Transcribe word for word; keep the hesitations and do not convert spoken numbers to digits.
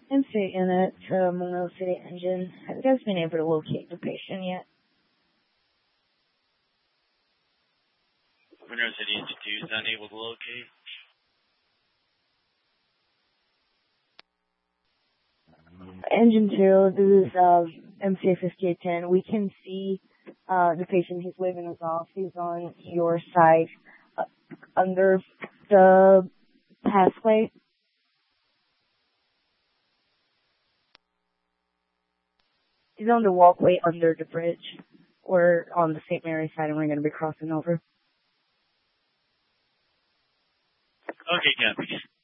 M C unit to Monroe City Engine. Have you guys been able to locate the patient yet? Monroe City Engine two is unable to locate. Engine two, this is uh, M C A fifty-eight ten. We can see uh, the patient. He's waving us off. He's on your side uh, under the pathway. He's on the walkway under the bridge. We're on the Saint Mary side and we're going to be crossing over. Okay, copy.